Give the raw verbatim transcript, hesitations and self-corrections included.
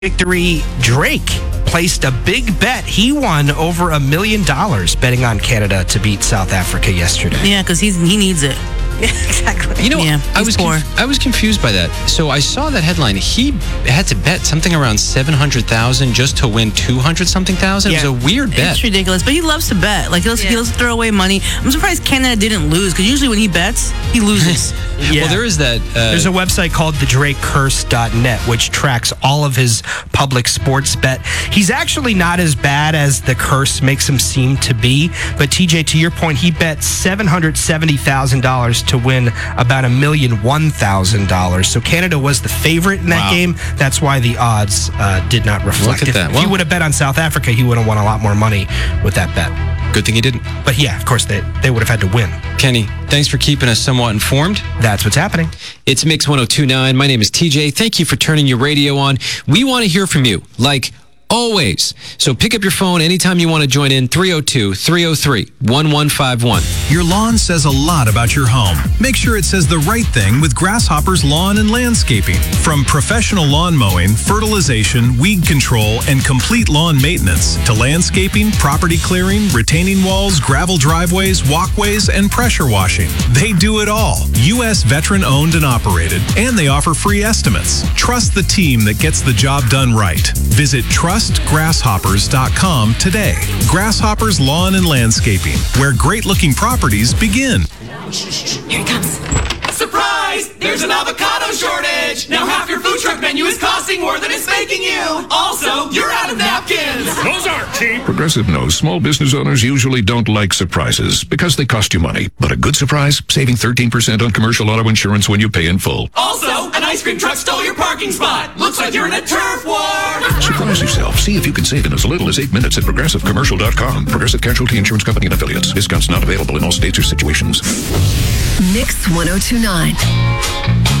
Victory, Drake placed a big bet. He won over a million dollars betting on Canada to beat South Africa yesterday. Yeah, because he's he needs it. Exactly. You know, Yeah, I he's was poor. conf- I was confused by that. So I saw that headline. He had to bet something around seven hundred thousand just to win two hundred something thousand. Yeah. It was a weird bet. It's ridiculous, but he loves to bet. Like, he loves, he Yeah. loves to throw away money. I'm surprised Canada didn't lose, because usually when he bets, he loses. Yeah. Well, there is that. Uh, There's a website called the drake curse dot net, which tracks all of his public sports bet. He's actually not as bad as the curse makes him seem to be. But T J, to your point, he bet seven hundred seventy thousand dollars to win about a million one thousand dollars. So Canada was the favorite in that Wow. game. That's why the odds uh, did not reflect. Look at if, that. if he Well- would have bet on South Africa, he would have won a lot more money with that bet. Good thing he didn't. But yeah, of course, they, they would have had to win. Kenny, thanks for keeping us somewhat informed. That's what's happening. It's Mix one oh two point nine. My name is T J. Thank you for turning your radio on. We want to hear from you, like always. So pick up your phone anytime you want to join in, three oh two, three oh three, one one five one. Your lawn says a lot about your home. Make sure it says the right thing with Grasshopper's Lawn and Landscaping. From professional lawn mowing, fertilization, weed control, and complete lawn maintenance to landscaping, property clearing, retaining walls, gravel driveways, walkways, and pressure washing. They do it all. U S veteran owned and operated, and they offer free estimates. Trust the team that gets the job done right. Visit trust grasshoppers dot com today. Grasshoppers Lawn and Landscaping, where great-looking properties begin. Here he comes. Surprise! There's an avocado shortage! Now half your food truck menu is costing more than it's making you! Also, you're out of napkins! Those aren't cheap. Progressive knows small business owners usually don't like surprises because they cost you money. But a good surprise, saving thirteen percent on commercial auto insurance when you pay in full. Also, an ice cream truck stole your parking spot! Looks like you're in a turf war! Surprise yourself. See if you can save in as little as eight minutes at progressive commercial dot com. Progressive Casualty Insurance Company and Affiliates. Discounts not available in all states or situations. Mix one oh two point nine.